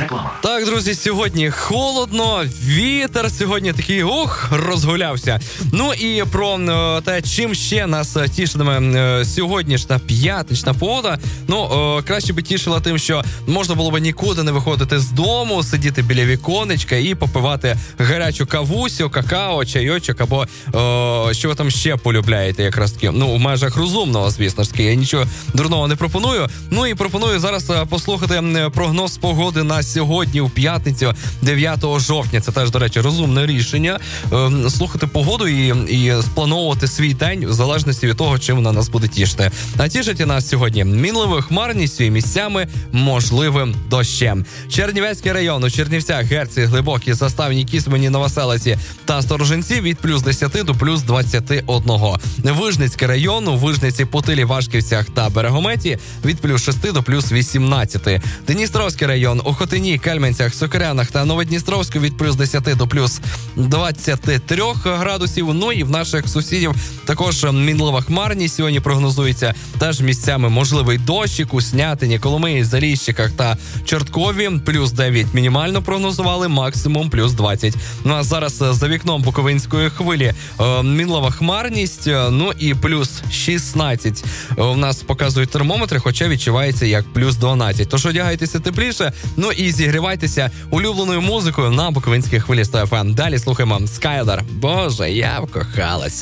Реклама. Так, друзі, сьогодні холодно, вітер сьогодні такий, розгулявся. Ну і про те, чим ще нас тішитиме сьогоднішня п'ятнична погода. Краще би тішила тим, що можна було б нікуди не виходити з дому, сидіти біля віконечка і попивати гарячу кавусю, какао, чайочок або що ви там ще полюбляєте якраз таки. В межах розумного, звісно ж таки, я нічого дурного не пропоную. Ну і пропоную зараз послухати прогноз погоди на сьогодні, в п'ятницю, 9 жовтня. Це теж, до речі, розумне рішення. Слухати погоду і сплановувати свій день в залежності від того, чим вона нас буде тішити. А тішить нас сьогодні мінливою хмарністю і місцями можливим дощем. Чернівецький район, у Чернівцях, Герці, Глибокі, Заставні, Кісмені, Новоселиці та Сторожинці від плюс 10 до плюс 21. Вижницький район, у Вижниці, Путилі, Вашківцях та Берегометі від плюс 6 до плюс 18. Дністровський район, у Хотині, Кельменцях, Сокирянах та Новодністровську від плюс 10 до плюс 23 градусів. Ну і в наших сусідів також мінлива хмарність сьогодні прогнозується. Теж місцями можливий дощик у Снятині, Коломиї, Заліщиках та Чорткові. Плюс 9 мінімально прогнозували, максимум плюс 20. Ну а зараз за вікном Буковинської хвилі мінлива хмарність, ну і плюс 16 у нас показують термометри, хоча відчувається як плюс 12. Тож одягайтеся тепліше, ну і зігрівайтеся улюбленою музикою на Буковинській хвилі 100 FM. Далі слухаємо Скайлер. Боже, я вкохалася.